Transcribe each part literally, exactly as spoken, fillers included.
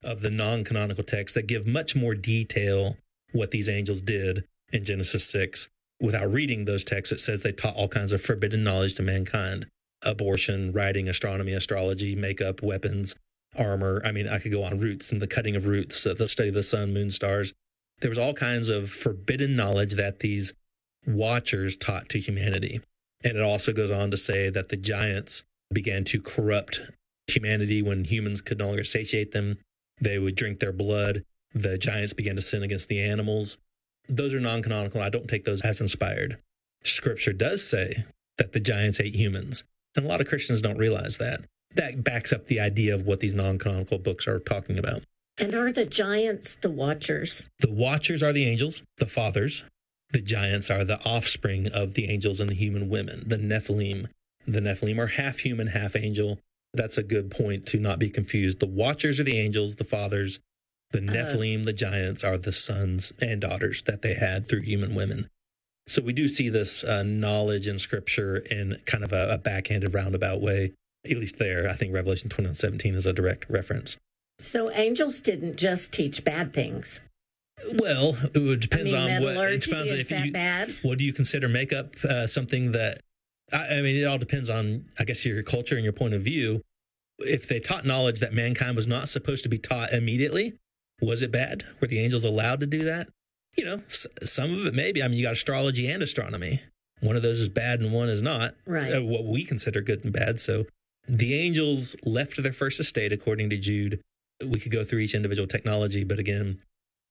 of the non-canonical texts that give much more detail what these angels did in Genesis six. Without reading those texts, it says they taught all kinds of forbidden knowledge to mankind. Abortion, writing, astronomy, astrology, makeup, weapons, armor. I mean, I could go on roots and the cutting of roots, uh, the study of the sun, moon, stars. There was all kinds of forbidden knowledge that these watchers taught to humanity. And it also goes on to say that the giants began to corrupt humanity when humans could no longer satiate them. They would drink their blood. The giants began to sin against the animals. Those are non-canonical. I don't take those as inspired. Scripture does say that the giants ate humans. And a lot of Christians don't realize that. That backs up the idea of what these non-canonical books are talking about. And are the giants the watchers? The watchers are the angels, the fathers. The giants are the offspring of the angels and the human women, the Nephilim. The Nephilim are half human, half angel. That's a good point to not be confused. The watchers are the angels, the fathers. The Nephilim, uh, the giants, are the sons and daughters that they had through human women. So we do see this uh, knowledge in Scripture in kind of a, a backhanded, roundabout way. At least there, I think Revelation twenty-one seventeen is a direct reference. So angels didn't just teach bad things. Well, it depends I mean, on what. It depends is if that you, bad? What do you consider makeup? Uh, something that I, I mean, it all depends on, I guess, your culture and your point of view. If they taught knowledge that mankind was not supposed to be taught immediately, was it bad? Were the angels allowed to do that? You know, s- some of it maybe. I mean, you got astrology and astronomy. One of those is bad and one is not. Right. Uh, what we consider good and bad. So the angels left their first estate, according to Jude. We could go through each individual technology, but again,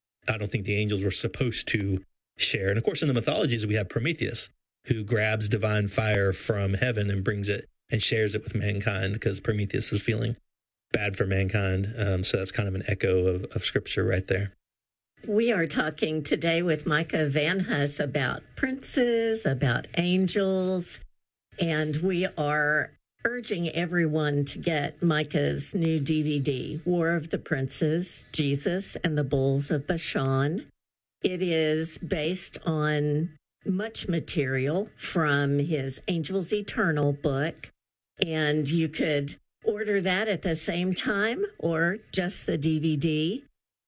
I don't think the angels were supposed to share. And of course, in the mythologies, we have Prometheus, who grabs divine fire from heaven and brings it and shares it with mankind because Prometheus is feeling bad for mankind. Um, so that's kind of an echo of, of Scripture right there. We are talking today with Micah Van Huss about princes, about angels, and we are urging everyone to get Micah's new D V D, War of the Princes, Jesus and the Bulls of Bashan. It is based on much material from his Angels Eternal book, and you could order that at the same time or just the D V D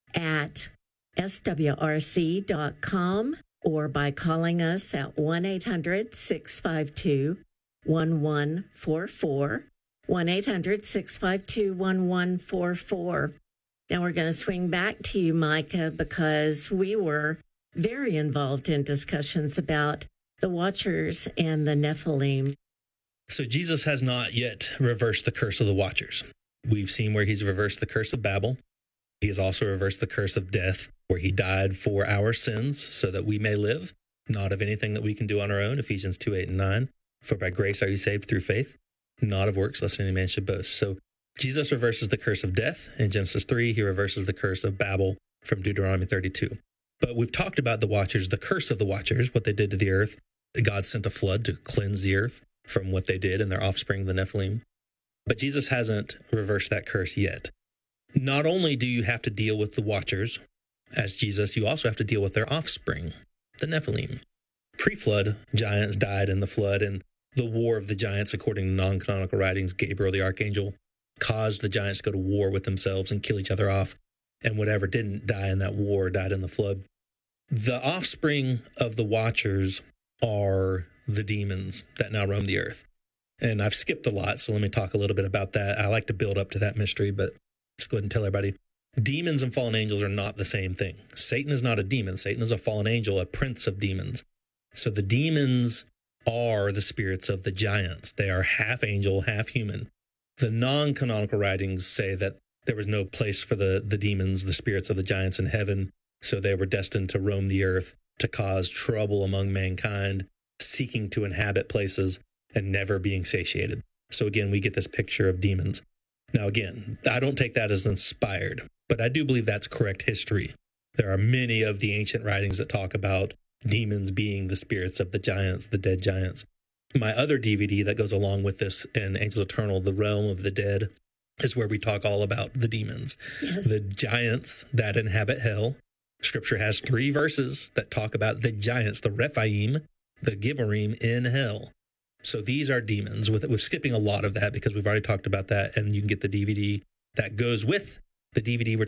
at S W R C dot com or by calling us at one eight hundred six five two one one four four, one eight hundred six five two one one four four. Now we're going to swing back to you, Micah, because we were very involved in discussions about the Watchers and the Nephilim. So Jesus has not yet reversed the curse of the Watchers. We've seen where he's reversed the curse of Babel. He has also reversed the curse of death, where he died for our sins so that we may live, not of anything that we can do on our own, Ephesians two, eight, and nine. For by grace are you saved through faith, not of works, lest any man should boast. So Jesus reverses the curse of death. In Genesis three, he reverses the curse of Babel from Deuteronomy thirty-two. But we've talked about the Watchers, the curse of the Watchers, what they did to the earth. God sent a flood to cleanse the earth from what they did and their offspring, the Nephilim. But Jesus hasn't reversed that curse yet. Not only do you have to deal with the Watchers as Jesus, you also have to deal with their offspring, the Nephilim. Pre-flood, giants died in the flood, and the war of the giants, according to non-canonical writings, Gabriel the archangel caused the giants to go to war with themselves and kill each other off, and whatever didn't die in that war died in the flood. The offspring of the Watchers are the demons that now roam the earth. And I've skipped a lot, so let me talk a little bit about that. I like to build up to that mystery, but let's go ahead and tell everybody. Demons and fallen angels are not the same thing. Satan is not a demon. Satan is a fallen angel, a prince of demons. So the demons are the spirits of the giants. They are half angel, half human. The non-canonical writings say that there was no place for the, the demons, the spirits of the giants in heaven, so they were destined to roam the earth, to cause trouble among mankind, seeking to inhabit places and never being satiated. So again, we get this picture of demons. Now again, I don't take that as inspired, but I do believe that's correct history. There are many of the ancient writings that talk about demons being the spirits of the giants, the dead giants. My other D V D that goes along with this in Angels Eternal, The Realm of the Dead, is where we talk all about the demons, Yes. the giants that inhabit hell. Scripture has three verses that talk about the giants, the Rephaim, the Gibborim in hell. So these are demons. With, we're skipping a lot of that because we've already talked about that, and you can get the D V D that goes with the D V D we're